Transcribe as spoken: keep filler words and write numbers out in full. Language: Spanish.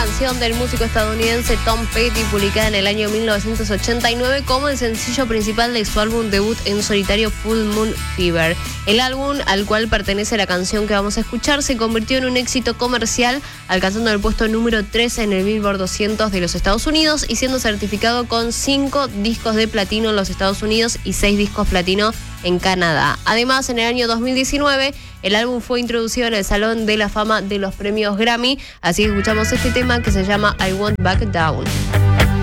canción del músico estadounidense Tom Petty, publicada en el año mil novecientos ochenta y nueve como el sencillo principal de su álbum debut en solitario Full Moon Fever. El álbum al cual pertenece la canción que vamos a escuchar se convirtió en un éxito comercial, alcanzando el puesto número tres en el Billboard doscientos de los Estados Unidos y siendo certificado con cinco discos de platino en los Estados Unidos y seis discos platino en Canadá. Además, en el año dos mil diecinueve, el álbum fue introducido en el Salón de la Fama de los Premios Grammy, así que escuchamos este tema que se llama I Won't Back Down.